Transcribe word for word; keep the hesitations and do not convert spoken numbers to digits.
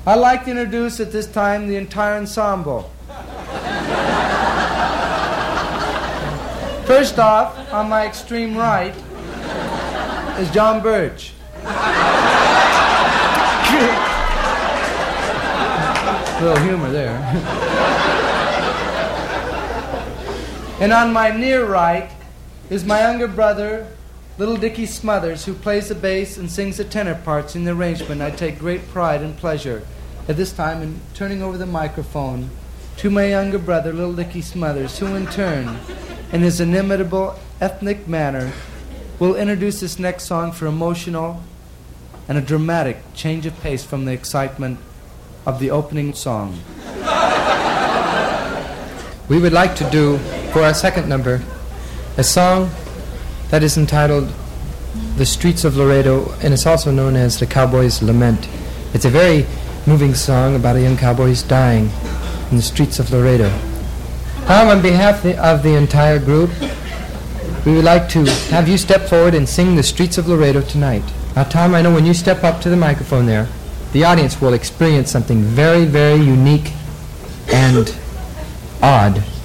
I'd like to introduce at this time the entire ensemble. First off, on my extreme right, is John Birch. A little humor there. And on my near right is my younger brother, Little Dickie Smothers, who plays the bass and sings the tenor parts in the arrangement. I take great pride and pleasure at this time in turning over the microphone to my younger brother, Little Dickie Smothers, who in turn, in his inimitable ethnic manner, will introduce this next song for emotional and a dramatic change of pace from the excitement of the opening song. We would like to do, for our second number, a song that is entitled The Streets of Laredo, and it's also known as The Cowboy's Lament. It's a very moving song about a young cowboy who's dying in the streets of Laredo. Um, on behalf of the entire group, we would like to have you step forward and sing The Streets of Laredo tonight. Now, Tom, I know when you step up to the microphone there, the audience will experience something very, very unique and odd.